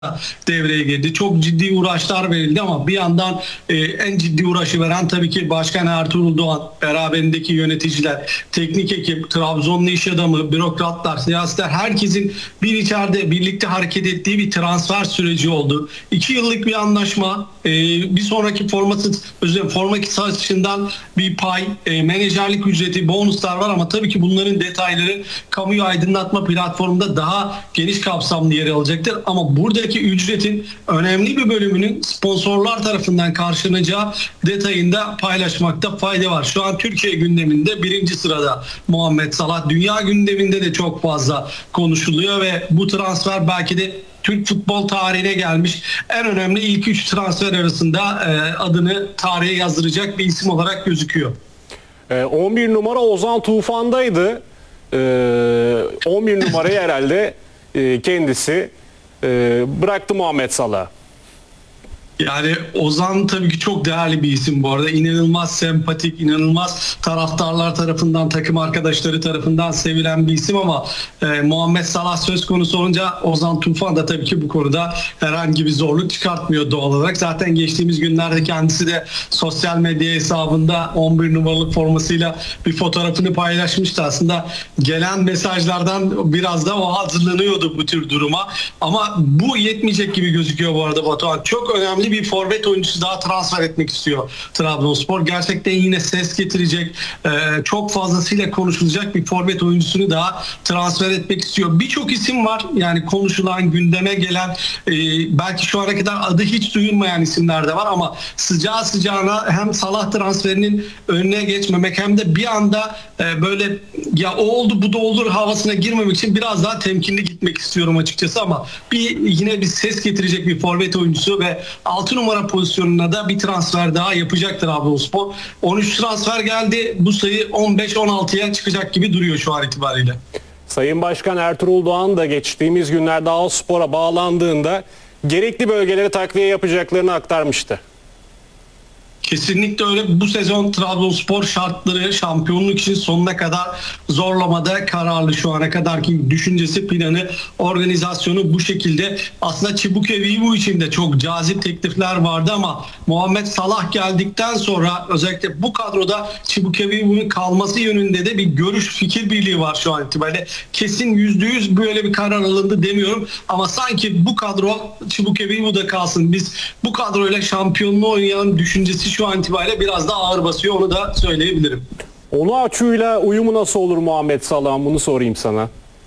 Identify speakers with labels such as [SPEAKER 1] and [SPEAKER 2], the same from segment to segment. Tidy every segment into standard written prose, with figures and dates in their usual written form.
[SPEAKER 1] devreye girdi. Çok ciddi uğraşlar verildi ama bir yandan en ciddi uğraşı veren tabii ki Başkan Ertuğrul Doğan, beraberindeki yöneticiler, teknik ekip, Trabzonlu iş adamı, bürokratlar, siyasetler, herkesin içeride birlikte hareket ettiği bir transfer süreci oldu. 2 yıllık bir anlaşma, bir sonraki forma satışından bir pay, menajerlik ücreti, bonuslar var ama tabii ki bunların detayları kamuyu aydınlatma platformunda daha geniş kapsamlı yer alacaktır. Ama buradaki ücretin önemli bir bölümünün sponsorlar tarafından karşılanacağı detayında paylaşmakta fayda var. Şu an Türkiye gündeminde 1. sırada Muhammed Salah. Dünya gündeminde de çok fazla konuşuluyor ve bu transfer belki de Türk futbol tarihine gelmiş en önemli ilk 3 transfer arasında adını tarihe yazdıracak bir isim olarak gözüküyor.
[SPEAKER 2] 11 numara Ozan Tufan'daydı. 11 numarayı herhalde kendisi bıraktı Muhammed Salah.
[SPEAKER 1] Yani Ozan tabii ki çok değerli bir isim bu arada. İnanılmaz sempatik, inanılmaz taraftarlar tarafından, takım arkadaşları tarafından sevilen bir isim ama Muhammed Salah söz konusu olunca Ozan Tufan da tabii ki bu konuda herhangi bir zorluk çıkartmıyor doğal olarak. Zaten geçtiğimiz günlerde kendisi de sosyal medya hesabında 11 numaralı formasıyla bir fotoğrafını paylaşmıştı. Aslında gelen mesajlardan biraz da o hazırlanıyordu bu tür duruma. Ama bu yetmeyecek gibi gözüküyor bu arada Batuhan. Çok önemli bir forvet oyuncusu daha transfer etmek istiyor Trabzonspor. Gerçekten yine ses getirecek, çok fazlasıyla konuşulacak bir forvet oyuncusunu daha transfer etmek istiyor. Birçok isim var. Yani konuşulan, gündeme gelen, belki şu ana kadar adı hiç duyulmayan isimler de var ama sıcağı sıcağına hem Salah transferinin önüne geçmemek hem de bir anda böyle ya o oldu bu da olur havasına girmemek için biraz daha temkinli gitmek istiyorum açıkçası ama yine bir ses getirecek bir forvet oyuncusu ve 6 numara pozisyonuna da bir transfer daha yapacaktır Trabzonspor. 13 transfer geldi. Bu sayı 15-16'ya çıkacak gibi duruyor şu an itibariyle.
[SPEAKER 2] Sayın Başkan Ertuğrul Doğan da geçtiğimiz günlerde Ağusspor'a bağlandığında gerekli bölgelere takviye yapacaklarını aktarmıştı.
[SPEAKER 1] Kesinlikle öyle. Bu sezon Trabzonspor şartları şampiyonluk için sonuna kadar zorlamada kararlı. Şu ana kadarki düşüncesi, planı, organizasyonu bu şekilde. Aslında Çibuke bu için de çok cazip teklifler vardı ama Muhammed Salah geldikten sonra özellikle bu kadroda Çibuke kalması yönünde de bir görüş, fikir birliği var şu an itibariyle. Kesin %100 böyle bir karar alındı demiyorum ama sanki bu kadro Çibuke da kalsın. Biz bu kadroyla şampiyonluğu oynayan düşüncesi şu an itibariyle biraz daha ağır basıyor, onu da söyleyebilirim.
[SPEAKER 2] Onuachu'yla uyumu nasıl olur Muhammed Salah'ın, bunu sorayım sana.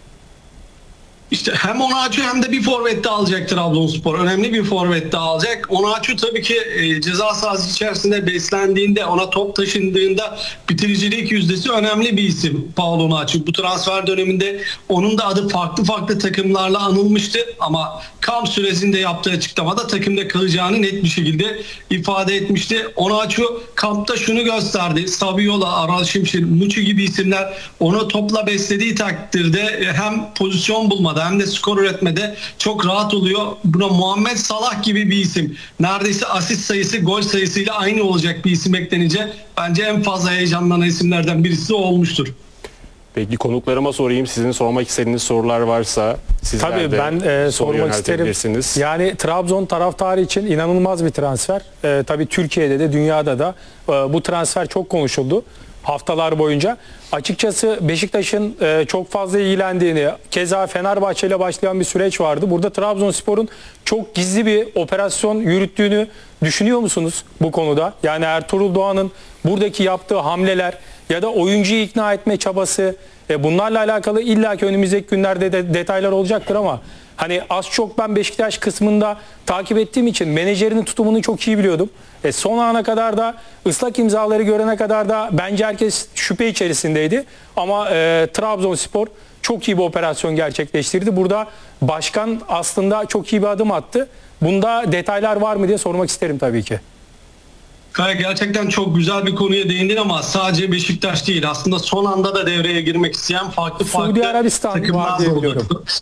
[SPEAKER 1] İşte hem Onuachu hem de bir forvet de alacak Trabzonspor. Önemli bir forvet de alacak. Onuachu tabii ki ceza sahası içerisinde beslendiğinde, ona top taşındığında bitiricilik yüzdesi önemli bir isim Paul Onuachu. Bu transfer döneminde onun da adı farklı takımlarla anılmıştı ama kamp süresinde yaptığı açıklamada takımda kalacağını net bir şekilde ifade etmişti. Onuachu kampta şunu gösterdi. Saviola, Aral Şimşir, Muçi gibi isimler onu topla beslediği takdirde hem pozisyon bulmada hem de skor üretmede çok rahat oluyor. Buna Muhammed Salah gibi bir isim, neredeyse asist sayısı gol sayısıyla aynı olacak bir isim eklenince bence en fazla heyecanlanan isimlerden birisi olmuştur.
[SPEAKER 3] Peki konuklarıma sorayım. Sizin sormak istediğiniz sorular varsa sizler
[SPEAKER 4] Tabii
[SPEAKER 3] de
[SPEAKER 4] ben sormak isterim. Yani Trabzon taraftarı için inanılmaz bir transfer. Tabii Türkiye'de de dünyada da bu transfer çok konuşuldu haftalar boyunca. Açıkçası Beşiktaş'ın çok fazla ilgilendiğini, keza Fenerbahçe ile başlayan bir süreç vardı. Burada Trabzonspor'un çok gizli bir operasyon yürüttüğünü düşünüyor musunuz bu konuda? Yani Ertuğrul Doğan'ın buradaki yaptığı hamleler ya da oyuncuyu ikna etme çabası, bunlarla alakalı illaki önümüzdeki günlerde de detaylar olacaktır ama hani az çok ben Beşiktaş kısmında takip ettiğim için menajerinin tutumunu çok iyi biliyordum. Son ana kadar da ıslak imzaları görene kadar da bence herkes şüphe içerisindeydi. Ama Trabzonspor çok iyi bir operasyon gerçekleştirdi. Burada başkan aslında çok iyi bir adım attı. Bunda detaylar var mı diye sormak isterim tabii ki.
[SPEAKER 1] Gerçekten çok güzel bir konuya değindin ama sadece Beşiktaş değil. Aslında son anda da devreye girmek isteyen farklı
[SPEAKER 4] Suudi Arabistan
[SPEAKER 1] takımlar
[SPEAKER 4] var diye
[SPEAKER 1] da
[SPEAKER 4] biliyorum.
[SPEAKER 1] oldu.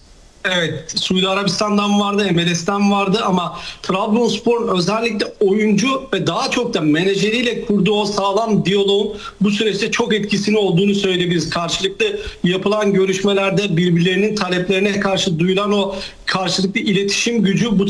[SPEAKER 1] Evet, Suudi Arabistan'dan vardı, MLS'ten vardı ama Trabzonspor'un özellikle oyuncu ve daha çok da menajeriyle kurduğu o sağlam diyaloğun bu süreçte çok etkisini olduğunu söyleyebiliriz. Karşılıklı yapılan görüşmelerde birbirlerinin taleplerine karşı duyulan o karşılıklı iletişim gücü bu